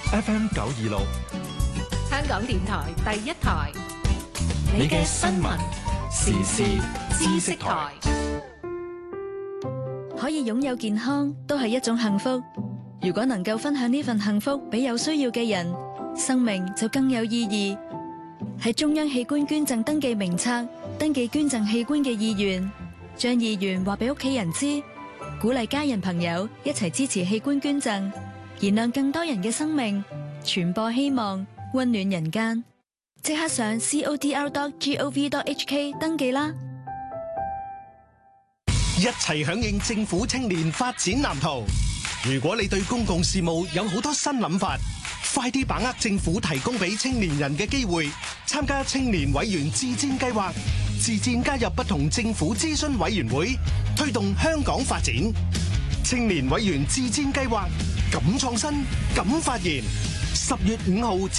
FM 926， 香港電台第一台， 你嘅新聞時事知識台。 可以擁有健康都係一種幸福。如果能夠分享呢份幸福俾有需要嘅人，生命就更有意義。喺中央器官捐贈登記名冊登記捐贈器官嘅意願，將意願話俾屋企人知，鼓勵家人朋友一齊支持器官捐贈，燃亮更多人嘅生命，傳播希望，溫暖人間。即刻上 codr.gov.hk 登記啦！ 一齊響應政府青年發展藍圖。如果你對公共事務有好多新諗法，快啲把握政府提供俾青年人嘅機會，參加青年委員自薦計劃，自薦加入不同政府諮詢委員會，推動香港發展。青年委員自薦計劃，敢創新，敢發言。10月5號